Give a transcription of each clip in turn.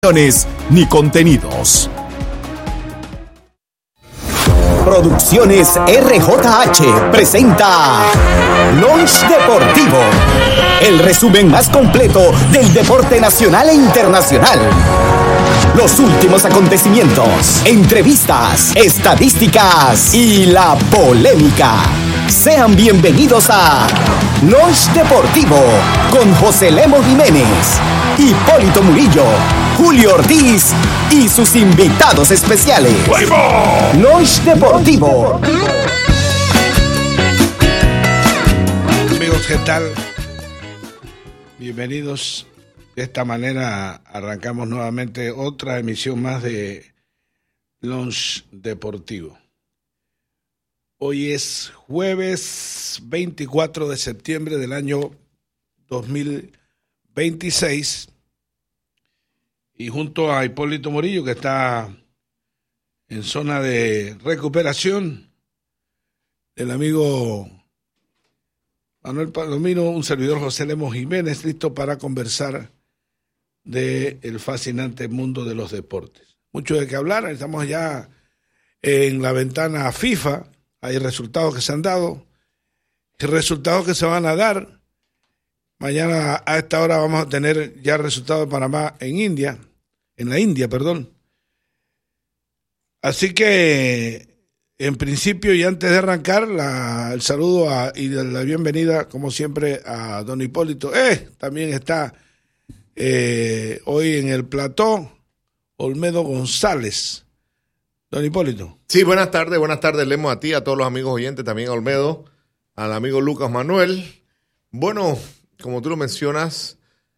ni contenidos. Producciones RJH presenta Lunch Deportivo, el resumen más completo del deporte nacional e internacional. Los últimos acontecimientos, entrevistas, estadísticas y la polémica. Sean bienvenidos a Lunch Deportivo con José Lemo Jiménez, Hipólito Murillo, Julio Ortiz y sus invitados especiales. Lunch Deportivo. Amigos, ¿qué tal? Bienvenidos. De esta manera arrancamos nuevamente otra emisión más de Lunch Deportivo. Hoy es jueves 24 de septiembre del año 2026 y junto a Hipólito Murillo, que está en zona de recuperación, el amigo Manuel Palomino, un servidor José Lemo Jiménez, listo para conversar del fascinante mundo de los deportes. Mucho de qué hablar, estamos ya en la ventana FIFA. Hay resultados que se han dado, resultados que se van a dar. Mañana a esta hora vamos a tener ya resultados de Panamá en la India. Así que, en principio, y antes de arrancar, el saludo y la bienvenida, como siempre, a don Hipólito. También está hoy en el plató Olmedo González. Don Hipólito. Sí, buenas tardes, Lemo, a ti, a todos los amigos oyentes, también a Olmedo, al amigo Lucas Manuel. Bueno, como tú lo mencionas,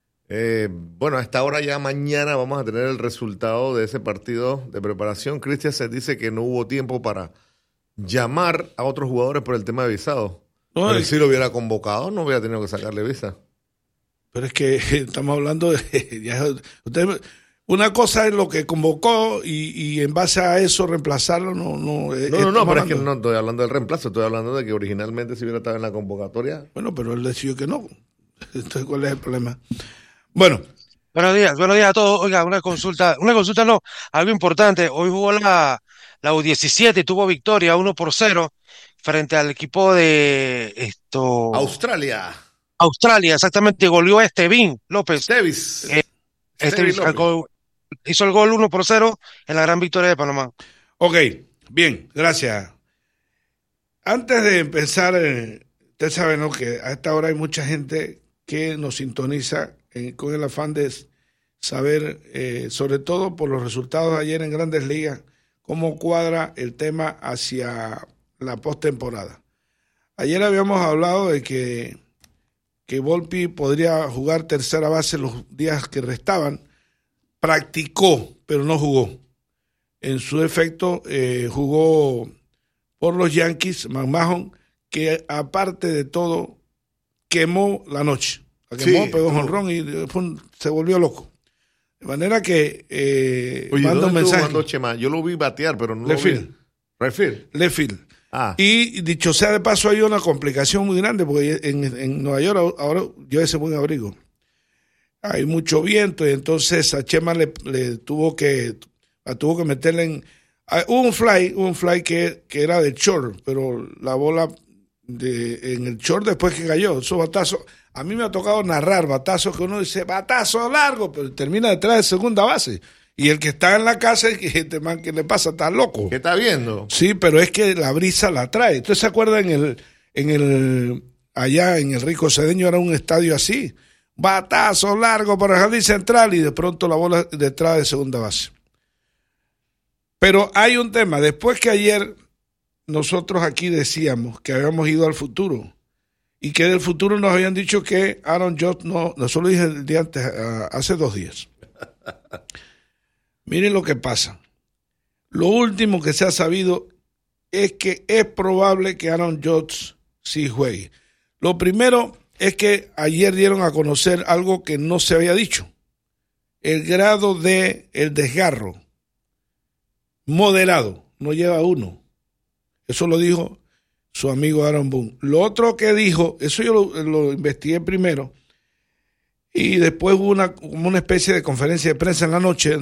a esta hora ya mañana vamos a tener el resultado de ese partido de preparación. Cristian se dice que no hubo tiempo para llamar a otros jugadores por el tema de visado. No, pero si lo hubiera convocado, no hubiera tenido que sacarle visa. Pero es que estamos hablando de... Una cosa es lo que convocó y en base a eso reemplazarlo No, pero es que no estoy hablando del reemplazo, estoy hablando de que originalmente si hubiera estado en la convocatoria. Bueno, pero él decidió que no. Entonces, ¿cuál es el problema? Bueno. Buenos días a todos. Oiga, una consulta no, algo importante. Hoy jugó la U17 y tuvo victoria 1-0 frente al equipo de Australia, exactamente, goleó a Estevín López. Estevín López. Hizo el gol 1-0 en la gran victoria de Panamá. Ok, bien, gracias. Antes de empezar, usted sabe, ¿no?, que a esta hora hay mucha gente que nos sintoniza con el afán de saber, sobre todo por los resultados de ayer en Grandes Ligas, cómo cuadra el tema hacia la postemporada. Ayer habíamos hablado de que Volpi podría jugar tercera base los días que restaban. Practicó, pero no jugó. En su defecto, jugó por los Yankees, McMahon, que aparte de todo, quemó la noche. La quemó, pegó jonrón y se volvió loco. De manera que manda un mensaje. Yo lo vi batear, pero no Lefield. Y dicho sea de paso, hay una complicación muy grande, porque en Nueva York ahora llueve ese buen abrigo. Hay mucho viento, y entonces a Chema le tuvo que meterle en... Hubo un fly que era de short, pero la bola en el short después que cayó, esos batazos, a mí me ha tocado narrar batazos que uno dice, batazo largo, pero termina detrás de segunda base. Y el que está en la casa, este man que le pasa, está loco. ¿Qué está viendo? Sí, pero es que la brisa la trae. ¿Usted se acuerda allá en el Rico Cedeño era un estadio así? Batazo largo para el jardín central y de pronto la bola detrás de segunda base. Pero hay un tema. Después que ayer nosotros aquí decíamos que habíamos ido al futuro y que del futuro nos habían dicho que Aaron Judge no solo dije el día antes, hace 2 días. Miren lo que pasa. Lo último que se ha sabido es que es probable que Aaron Judge sí juegue. Lo primero es que ayer dieron a conocer algo que no se había dicho. El grado de el desgarro moderado, no lleva 1. Eso lo dijo su amigo Aaron Boone. Lo otro que dijo, eso yo lo investigué primero, Y después hubo como una especie de conferencia de prensa en la noche